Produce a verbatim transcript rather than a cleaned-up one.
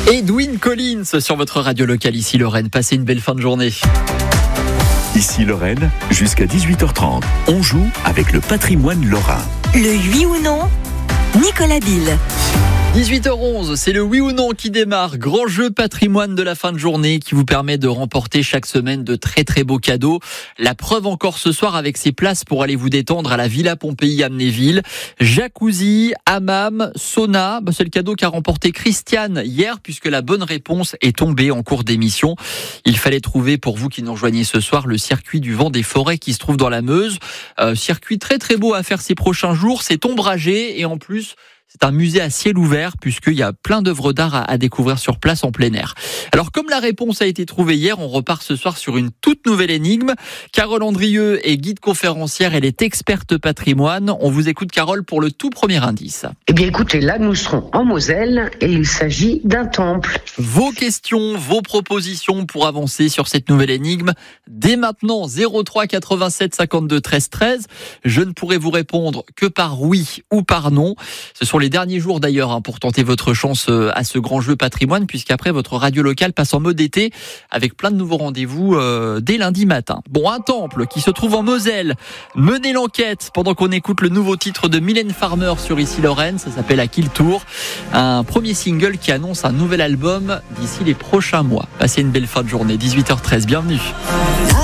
Edwyn Collins sur votre radio locale ici Lorraine. Passez une belle fin de journée. Ici Lorraine, jusqu'à dix-huit heures trente, on joue avec le patrimoine lorrain. Le oui ou non, Nicolas Bill. dix-huit heures onze, c'est le oui ou non qui démarre. Grand jeu patrimoine de la fin de journée qui vous permet de remporter chaque semaine de très très beaux cadeaux. La preuve encore ce soir avec ces places pour aller vous détendre à la Villa Pompéi Amnéville. Jacuzzi, hammam, sauna, c'est le cadeau qu'a remporté Christiane hier puisque la bonne réponse est tombée en cours d'émission. Il fallait trouver pour vous qui nous rejoignez ce soir le circuit du vent des forêts qui se trouve dans la Meuse. Euh, circuit très très beau à faire ces prochains jours, c'est ombragé et en plus c'est un musée à ciel ouvert puisqu'il y a plein d'œuvres d'art à, à découvrir sur place en plein air. Alors comme la réponse a été trouvée hier, on repart ce soir sur une toute nouvelle énigme. Carole Andrieux est guide conférencière, elle est experte patrimoine. On vous écoute Carole pour le tout premier indice. Eh bien écoutez, là nous serons en Moselle et il s'agit d'un temple. Vos questions, vos propositions pour avancer sur cette nouvelle énigme. Dès maintenant, zéro trois quatre-vingt-sept cinquante-deux treize treize. Je ne pourrai vous répondre que par oui ou par non. Ce sont les derniers jours d'ailleurs hein, pour tenter votre chance à ce grand jeu patrimoine puisqu'après votre radio locale passe en mode été avec plein de nouveaux rendez-vous euh, dès lundi matin. Bon, un temple qui se trouve en Moselle. Menez l'enquête pendant qu'on écoute le nouveau titre de Mylène Farmer sur Ici Lorraine. Ça s'appelle À qui le tour. Un premier single qui annonce un nouvel album d'ici les prochains mois. Passez une belle fin de journée. dix-huit heures treize, bienvenue.